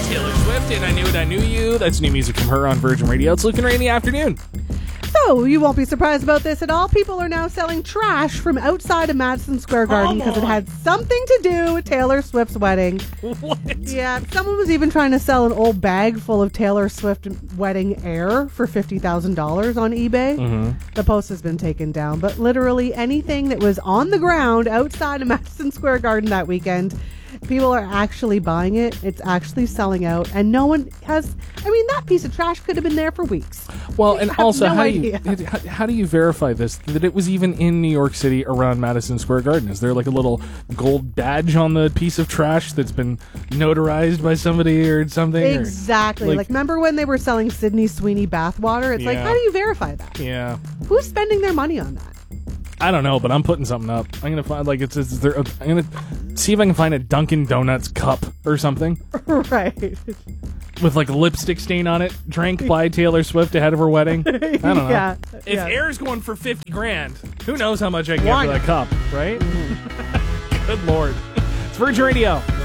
Taylor Swift, and I Knew It, I Knew You. That's new music from her on Virgin Radio. It's Luke and Ray in the afternoon. So, you won't be surprised about this at all. People are now selling trash from outside of Madison Square Garden because it had something to do with Taylor Swift's wedding. What? Yeah, someone was even trying to sell an old bag full of Taylor Swift wedding air for $50,000 on eBay. Mm-hmm. The post has been taken down, but literally anything that was on the ground outside of Madison Square Garden that weekend, people are actually buying it. It's actually selling out, and no one has. I mean, that piece of trash could have been there for weeks. Well, and also, no how do you verify this? That it was even in New York City around Madison Square Garden? Is there like a little gold badge on the piece of trash that's been notarized by somebody or something? Exactly. Like remember when they were selling Sydney Sweeney bathwater? It's like, how do you verify that? Yeah. Who's spending their money on that? I don't know, but I'm putting something up. I'm gonna find I'm gonna see if I can find a Dunkin' Donuts cup or something. Right. With like a lipstick stain on it, drank by Taylor Swift ahead of her wedding. I don't know. Yeah. If air's going for $50,000, who knows how much I can get for that cup, right? Good Lord. It's Virgin Radio.